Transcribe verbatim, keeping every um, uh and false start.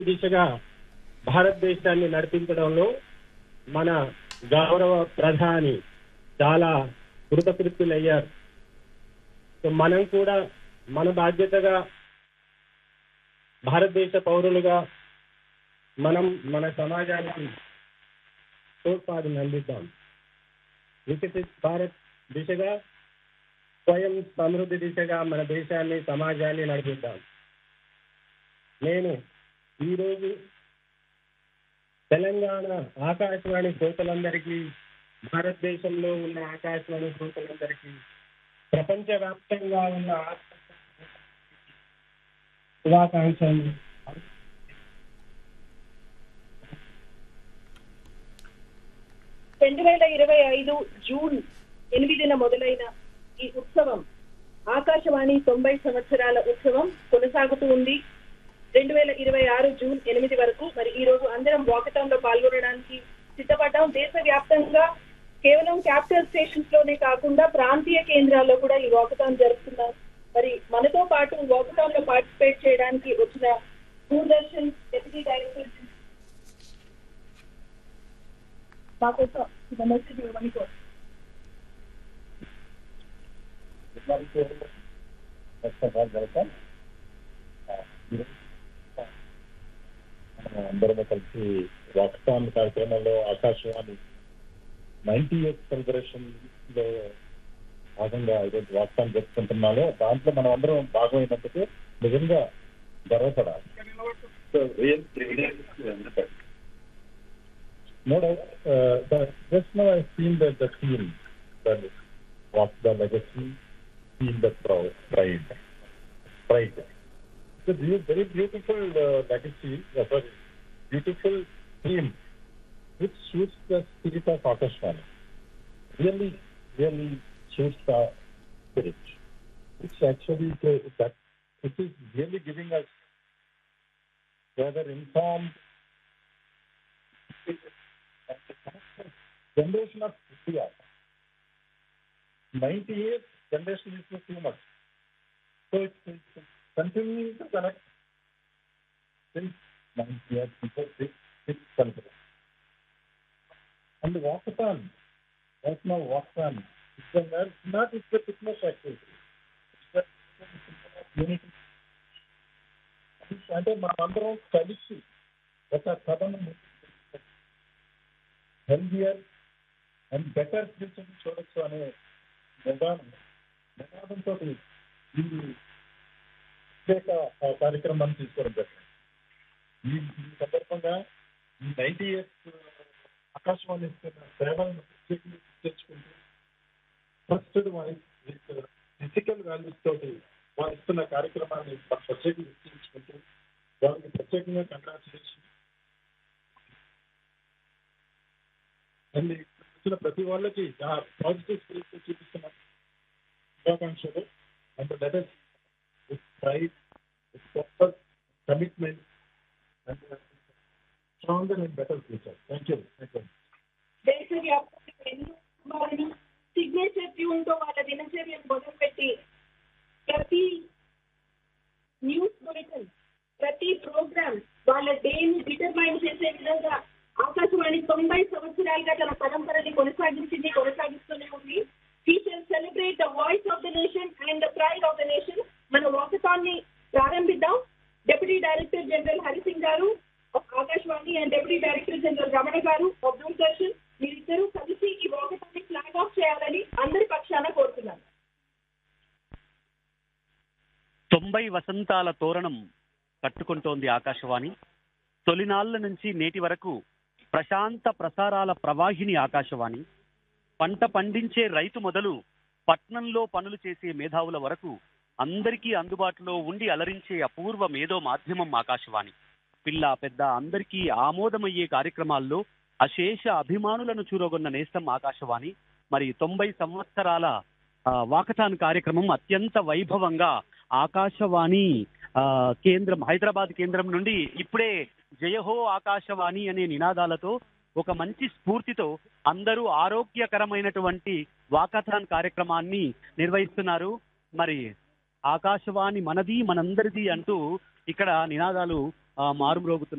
దిశగా భారతదేశాన్ని నడిపించడంలో మన గౌరవ ప్రధాని చాలా కృతకృత్యులయ్యారు. సో మనం కూడా మన బాధ్యతగా భారతదేశ పౌరులుగా మనం మన సమాజానికి తోడ్పాటును అందిద్దాం. వికసిత్ భారత్ దిశగా, స్వయం సమృద్ధి దిశగా మన దేశాన్ని సమాజాన్ని నడిపిద్దాం. నేను ఈరోజు తెలంగాణ ఆకాశవాణి శ్రోతలందరికీ, భారతదేశంలో ఉన్న ఆకాశవాణి శ్రోతలందరికీ, ప్రపంచవ్యాప్తంగా ఉన్న శుభాకాంక్షలు. రెండు వేల ఇరవై ఐదు జూన్ ఎనిమిదిన మొదలైన ఈ ఉత్సవం ఆకాశవాణి తొంభై సంవత్సరాల ఉత్సవం కొనసాగుతూ ఉంది. రెండు వేల ఇరవై ఆరు జూన్ ఎనిమిది వరకు. మరి ఈ రోజు అందరం వాకథాన్ లో పాల్గొనడానికి సిద్ధపడ్డాం. దేశవ్యాప్తంగా కేవలం క్యాపిటల్ స్టేషన్స్ లోనే కాకుండా ప్రాంతీయ కేంద్రాల్లో కూడా ఈ వాకథాన్ జరుపుతున్నారు. మరి మనతో పాటు వాకథాన్ లో పార్టిసిపేట్ చేయడానికి వచ్చిన దూరదర్శన్ డెప్యూటీ డైరెక్టర్ మాకోసం నమస్తే ఇవ్వడానికి అందరూ కలిసి వాకథాన్ కార్యక్రమంలో ఆకాశవాణి నైన్టీ ఇయర్స్ సెలబ్రేషన్ లో భాగంగా ఈరోజు వాకథాన్ జరుపుకుంటున్నాలో దాంట్లో మనం అందరం భాగమైనందుకు నిజంగా గర్వపడాలి. No doubt, uh, the, just now I've seen that the theme, that what's the legacy, feel the proud, pride, pride. It's a very, very beautiful uh, legacy, uh, sorry, beautiful theme, which suits the spirit of Akashvani. Really, really suits the spirit. It's actually, uh, that, it is really giving us rather informed generation of India. ninety years generation is too much. So it's, it's continuing to connect since ninety years before this, this country. And walkathon, right now walkathon, it's a, not it's a fitness activity. It's a unity. అంటే మనందరం కలిసి ఒక సభను healthier and better future చూడొచ్చు అనే నిదానం నినాదంతో ఈ ప్రత్యేక కార్యక్రమాన్ని తీసుకోవడం జరిగింది. ఈ సందర్భంగా ఈ నైన్టీ ఇయర్స్ ఆకాశవాణి ఇస్తున్న సేవలను తెచ్చుకుంటూ ట్రస్టెడ్ వాయిస్ ఫిజికల్ వాల్యూస్ తోటి వారు ఇస్తున్న కార్యక్రమాన్ని ప్రత్యేకంగా గుర్తించుకుంటూ వారికి ప్రత్యేకంగా కంగ్రాచులేషన్. వచ్చిన ప్రతి వాళ్ళకి పాజిటివ్ స్పిరిట్ చూపిస్తున్న శుభాకాంక్షలు. And that is with pride, with purpose, commitment and stronger and better future. Thank you. దేశవ్యాప్తంగా ఎన్నో సిగ్నేచర్ ట్యూన్ తో వాళ్ళ దినచర్యను మొదలుపెట్టి ప్రతి న్యూస్ బులెటిన్, ప్రతి ప్రోగ్రామ్ వాళ్ళ డేని డిటర్మైన్ చేసే విధంగా ఆకాశవాణి తొంభై సంవత్సరాలుగా తన పరంపరని కొనసాగించింది, కొనసాగిస్తూనే ఉంది. We shall celebrate the voice of the nation and the pride of the nation. మన వాకథాన్ ని ప్రారంభిద్దాం. డెప్యూటీ డైరెక్టర్ జనరల్ హరిసింగ్ గారు Akashvani and deputy director general Ramana గారు ఆఫ్ దూరదర్శన్, మీరిద్దరూ కలిసి ఈ వాకథాన్ ని ఫ్లాగ్ ఆఫ్ చేయాలని అందరి పక్షాన కోరుతున్నాను. తొంభై వసంతాల తోరణం కట్టుకుంటోంది ఆకాశవాణి. తొలినాళ్ల నుంచి నేటి వరకు ప్రశాంత ప్రసారాల ప్రవాహిని ఆకాశవాణి. పంట పండించే రైతు మొదలు పట్నంలో పనులు చేసే మేధావుల వరకు అందరికీ అందుబాటులో ఉండి అలరించే అపూర్వ మేధో మాధ్యమం ఆకాశవాణి. పిల్ల పెద్ద అందరికీ ఆమోదమయ్యే కార్యక్రమాల్లో అశేష అభిమానులను చూరగొన్న నేస్తం ఆకాశవాణి. మరి తొంభై సంవత్సరాల వాకథాన్ కార్యక్రమం అత్యంత వైభవంగా ఆకాశవాణి కేంద్రం, హైదరాబాద్ కేంద్రం నుండి ఇప్పుడే జయహో ఆకాశవాణి అనే నినాదాలతో, ఒక మంచి స్ఫూర్తితో అందరూ ఆరోగ్యకరమైనటువంటి వాకథాన్ కార్యక్రమాన్ని నిర్వహిస్తున్నారు. మరి ఆకాశవాణి మనది మనందరిది అంటూ ఇక్కడ నినాదాలు ఆ, మారుమ్రోగుతున్న